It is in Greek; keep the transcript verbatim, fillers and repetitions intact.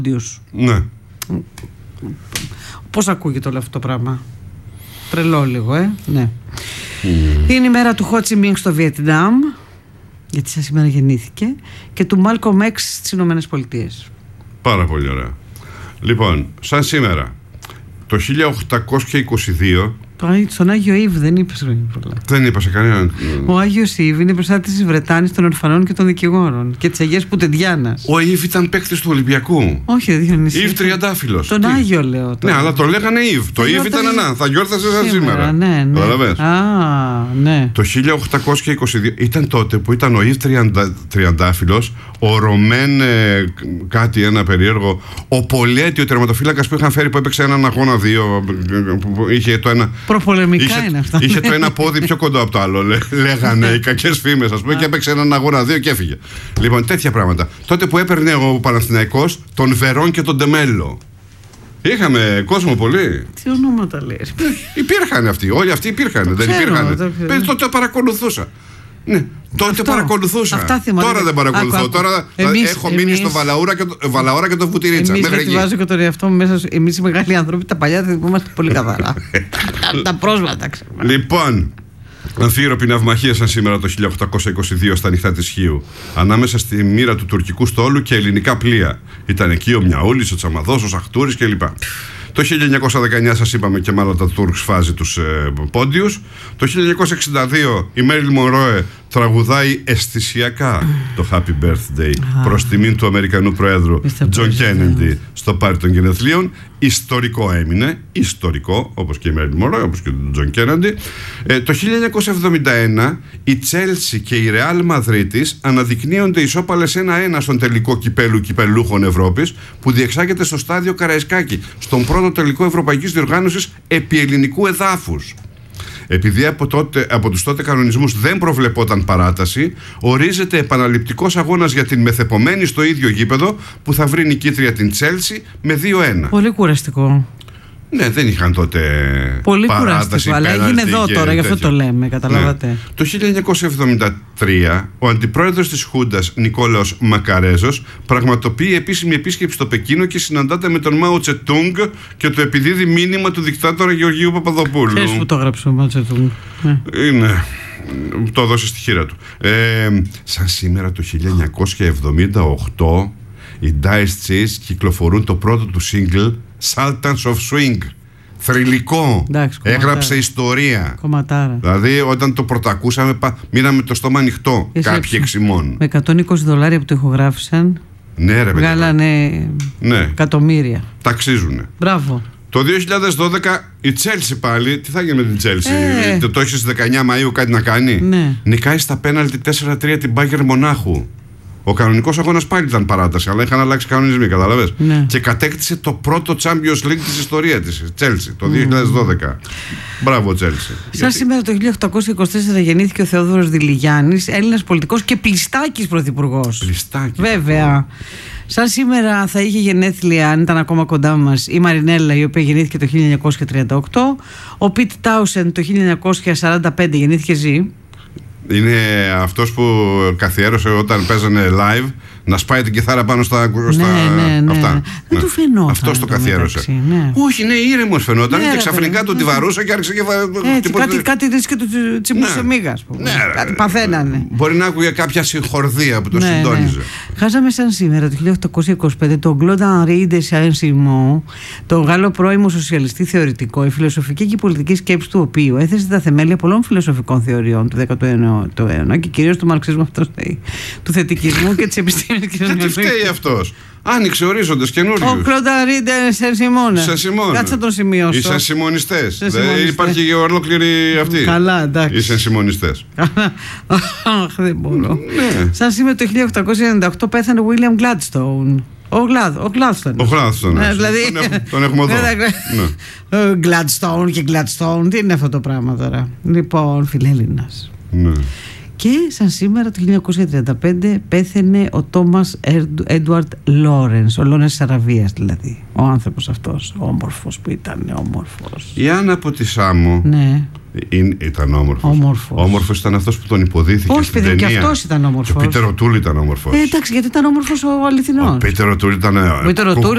Ναι. Πώς ακούγεται όλο αυτό το πράγμα? Τρελό λίγο, ε. Ναι. Mm. Είναι η μέρα του Χο Τσι Μίνγκ στο Βιετνάμ, γιατί σαν σήμερα γεννήθηκε, και του Μάλκομ Εξ στις Ηνωμένες Πολιτείες. Πάρα πολύ ωραία. Λοιπόν, σαν σήμερα το χίλια οκτακόσια είκοσι δύο. Στον Άγιο Ήβ δεν είπες χρόνια πολλά. Δεν είπα σε κανέναν. Ο Άγιος Ήβ είναι προστάτης της Βρετάνης, των ορφανών και των δικηγόρων και της Αγίας Πουτεντιάνας. Ο Ήβ ήταν παίκτης του Ολυμπιακού. Όχι, δεν είναι. Ήβ Τριαντάφυλλος. Τον Τι? Άγιο λέω τώρα. Ναι, αλλά το λέγανε Ήβ. Το Ήβ ήταν ένα. Θα γιόρταζε σαν σήμερα. Ναι, ναι. Α, ναι. Το χίλια οκτακόσια είκοσι δύο ήταν τότε που ήταν ο Ήβ Τριαντάφυλλος, ο Ρωμέν ε, κάτι ένα περίεργο, ο Πολέτη, ο τερματοφύλακας που είχαν φέρει, που έπαιξε έναν αγώνα δύο. Που είχε το ένα. Προπολεμικά είχε, είναι αυτά. Είχε το ένα πόδι πιο κοντά από το άλλο. Λέ, λέγανε οι κακές φήμες, ας πούμε, και έπαιξε έναν αγώνα δύο και έφυγε. Λοιπόν, τέτοια πράγματα. Τότε που έπαιρνε ο Παναθηναϊκός τον Βερόν και τον Ντεμέλο. Είχαμε κόσμο πολύ. Τι ονόματα λες? Υπήρχαν αυτοί. Όλοι αυτοί υπήρχαν. Δεν ξέρω, υπήρχαν. το Τότε παρακολουθούσα. Ναι, τότε αυτό, παρακολουθούσα. Τώρα δεν παρακολουθώ. Άκου, άκου. Τώρα εμείς, έχω εμείς, μείνει στο Βαλαούρα και το, Βαλαούρα και το Βουτυρίτσα. Εμείς γιατί βάζω και τον εαυτό μου μέσα. Εμείς οι μεγάλοι άνθρωποι, τα παλιά δεν θυμόμαστε πολύ καθαρά. Τα πρόσβατα ξέρουμε. Λοιπόν, αμφίροπη ναυμαχία σαν σήμερα το χίλια οκτακόσια είκοσι δύο στα νυχτά της Χίου, ανάμεσα στη μοίρα του τουρκικού στόλου και ελληνικά πλοία. Ήταν εκεί ο Μιαούλης, ο Τσαμαδός, ο Σαχτούρης κλπ. Το χίλια εννιακόσια δεκαεννιά σας είπαμε και μάλλον τα Τούρκ φάζει τους ε, πόντιους. Το χίλια εννιακόσια εξήντα δύο η Μέριλ Μονρόε τραγουδάει αισθησιακά το Happy Birthday προς τιμήν του Αμερικανού Προέδρου Τζον Κέννεντι στο πάρτι των γενεθλίων. Ιστορικό έμεινε, ιστορικό, όπως και η Μέριλ Μονρόε, όπως και ο Τζον Κέννεντι. Ε, το χίλια εννιακόσια εβδομήντα ένα η Τσέλσι και η Ρεάλ Μαδρίτης αναδεικνύονται ισόπαλες ένα ένα στον τελικό κυπέλου κυπελούχων Ευρώπης που διεξάγεται στο στάδιο Καραϊσκάκη, στον πρώτο τελικό Ευρωπαϊκής Διοργάνωσης επί ελληνικού εδάφους. Επειδή από, τότε, από τους τότε κανονισμούς δεν προβλεπόταν παράταση, ορίζεται επαναληπτικός αγώνας για την μεθεπομένη στο ίδιο γήπεδο που θα βρει νικήτρια την Τσέλσι με δύο ένα. Πολύ κουραστικό. Ναι, δεν είχαν τότε πολύ παράταση. Κουραστικό, αλλά έγινε εδώ τώρα, γι' αυτό το λέμε, καταλάβατε. Ναι. Το χίλια εννιακόσια εβδομήντα τρία ο αντιπρόεδρος της Χούντας Νικόλαος Μακαρέζος πραγματοποιεί επίσημη επίσκεψη στο Πεκίνο και συναντάται με τον Μάο Τσετούγκ και το επιδίδει μήνυμα του δικτάτορα Γεωργίου Παπαδοπούλου. Ξέρεις που το έγραψε ο Μάο Τσετούγκ? Είναι. Το έδωσε στη χείρα του. Ε, σαν σήμερα το χίλια εννιακόσια εβδομήντα οκτώ οι Dice Cheese κυκλοφορούν το πρώτο του single Sultans of Swing. Θρυλικό. Εντάξει, έγραψε ιστορία. Κομματάρα. Δηλαδή όταν το πρωτακούσαμε μείναμε το στόμα ανοιχτό. Εσύ κάποιοι εξημών. Με εκατόν είκοσι δολάρια που το ηχογράφησαν. Ναι ρε παιδιά. Βγάλανε ναι. εκατομμύρια. Ταξίζουνε. Μπράβο. Το δύο χιλιάδες δώδεκα η Τσέλσι πάλι. Τι θα γίνει με την Τσέλσι? ε. Το, το έχει στις δεκαεννιά Μαΐου κάτι να κάνει? Ναι. Νικάει στα πέναλτι τέσσερα τρία την Μπάγερ Μονάχου. Ο κανονικός αγώνας πάλι ήταν παράταση, αλλά είχαν αλλάξει κανονισμοί, καταλαβες. Ναι. Και κατέκτησε το πρώτο Champions League της ιστορίας της, Chelsea, το δύο χιλιάδες δώδεκα. Mm. Μπράβο, Chelsea. Σαν Γιατί... σήμερα το χίλια οκτακόσια είκοσι τέσσερα γεννήθηκε ο Θεόδωρος Δηλιγιάννης, Έλληνας πολιτικός και Πλιστάκης πρωθυπουργός. Πλιστάκης. Βέβαια. Σαν σήμερα θα είχε γενέθλια, αν ήταν ακόμα κοντά μας, η Μαρινέλα, η οποία γεννήθηκε το χίλια εννιακόσια τριάντα οκτώ. Ο Πιτ Τάουσεν το χίλια εννιακόσια σαράντα πέντε γεννήθηκε, ζει. Είναι αυτός που καθιέρωσε όταν παίζανε live να σπάει την κιθάρα πάνω στα, στα ναι, ναι, ναι. αυτά. Δεν ναι. του φαινόταν. Αυτός το καθιέρωσε. Μεταξύ, ναι. Όχι, ναι, ήρεμος φαινόταν ναι, και ξαφνικά του τη βαρούσε και άρχισε και έτσι, κάτι, κάτι ρίσκε του τσιμπούσε ναι. μίγα, ας πούμε. Ναι, κάτι παθαίνανε. Μπορεί να άκουγε κάποια συγχορδία που το ναι, συντόνιζε. Ναι. Χάσαμε σαν σήμερα το χίλια οκτακόσια είκοσι πέντε τον Κλοντ Ανρί ντε Σεν-Σιμόν, τον Γάλλο πρώιμο σοσιαλιστή θεωρητικό, η φιλοσοφική και η πολιτική σκέψη του οποίου έθεσε τα θεμέλια πολλών φιλοσοφικών θεωριών του δέκατου αιώνα και κυρίως του μαρξισμού, του θετικισμού και της επιστήμης κοινωνίας. Τι φταίει αυτός? Άνοιξε ορίζοντες καινούριους. Ο Κλοντ Ανρί ντε Σεν-Σιμόν. Κάτσε να τον σημειώσω. Οι σενσιμονιστές. Υπάρχει και ολόκληρη αυτή. Καλά, εντάξει. Οι σενσιμονιστές. Αχ, δεν μπορώ. Σαν σήμερα το χίλια οκτακόσια ενενήντα οκτώ πέθανε ο Βίλιαμ Γκλάντστον. Ο Γκλάντστον. Ο Γκλάντστον. Δηλαδή. Τον έχουμε εδώ. Γκλάντστον και Γκλάντστον. Τι είναι αυτό το πράγμα τώρα? Λοιπόν, φιλέλληνας. Ναι. Και σαν σήμερα το χίλια εννιακόσια τριάντα πέντε πέθαινε ο Τόμας Έντουαρντ Λόρενς, ο Λόρενς της Αραβίας δηλαδή. Ο άνθρωπος αυτός, όμορφος που ήταν, όμορφος. Η Άννα από τη Σάμο. Ναι. Είναι, ήταν όμορφος. Όμορφος. Όμορφος ήταν αυτός που τον υποδίθηκε. Όχι, παιδί, και αυτός ήταν όμορφος. Και ο Πίτερ Οτούλ ήταν όμορφος. Ε, εντάξει, γιατί ήταν όμορφος ο αληθινός. Ο Πίτερ Οτούλ ήταν.